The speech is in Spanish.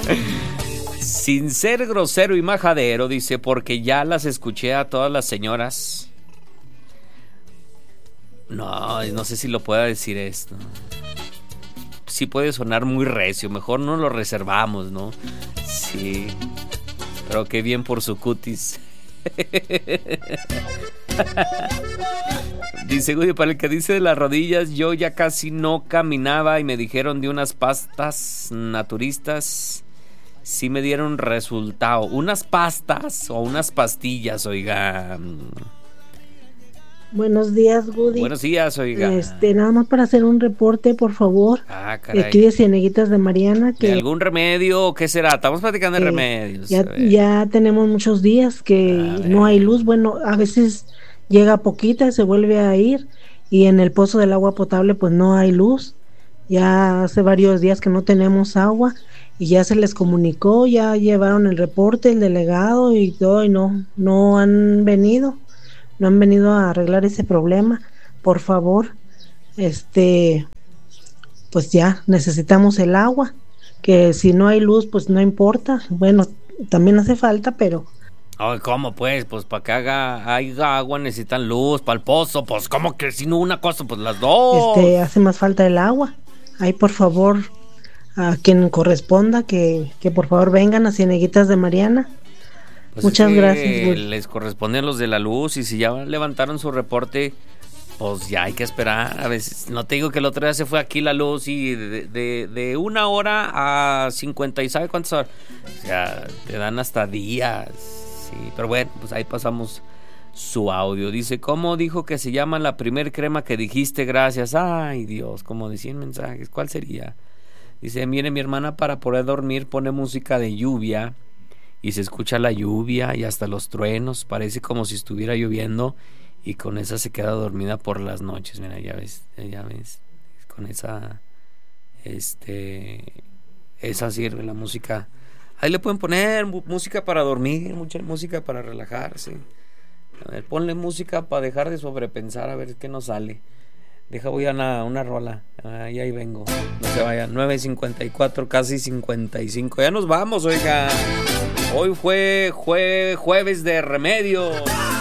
Sin ser grosero y majadero, dice, porque ya las escuché a todas las señoras. No sé si lo pueda decir esto. Sí puede sonar muy recio, mejor no lo reservamos, ¿no? Sí, pero qué bien por su cutis. Dice, oye, para el que dice de las rodillas, yo ya casi no caminaba y me dijeron de unas pastas naturistas. Sí me dieron resultado. ¿Unas pastas o unas pastillas, oiga? Buenos días, Woody. Buenos días, oiga. Nada más para hacer un reporte, por favor. Caray. Aquí de Cieneguitas de Mariana. ¿De algún remedio? ¿Qué será? Estamos platicando de remedios. Ya tenemos muchos días que no hay luz. Bueno, a veces llega poquita, se vuelve a ir. Y en el pozo del agua potable pues no hay luz. Ya hace varios días que no tenemos agua. Y ya se les comunicó, ya llevaron el reporte, el delegado y todo. Y no han venido. No han venido a arreglar ese problema. Por favor, pues ya necesitamos el agua, que si no hay luz pues no importa, bueno, también hace falta, pero ¿cómo pues? Pues para que haya agua necesitan luz, para el pozo, pues ¿cómo que si no una cosa, pues las dos? Hace más falta el agua. Ahí por favor, a quien corresponda que por favor vengan a Cieneguitas de Mariana. Pues muchas gracias, Will. Les corresponde a los de la luz, y si ya levantaron su reporte, pues ya hay que esperar. A veces, no te digo que el otro día se fue aquí la luz y de 1 hora a 50 y ¿sabe cuántas horas? O sea, te dan hasta días. Sí, pero bueno, pues ahí pasamos su audio. Dice, ¿cómo dijo que se llama la primer crema que dijiste? Gracias. Ay, Dios, como decían mensajes, ¿cuál sería? Dice, mire, mi hermana para poder dormir pone música de lluvia y se escucha la lluvia y hasta los truenos, parece como si estuviera lloviendo, y con esa se queda dormida por las noches. Mira, ya ves, con esa esa sirve la música. Ahí le pueden poner música para dormir, mucha música para relajarse. A ver, ponle música para dejar de sobrepensar, a ver qué nos sale. Voy a una rola. Ahí vengo. No se vayan. 9:54, casi 55. Ya nos vamos, oiga. Hoy fue jueves de remedios.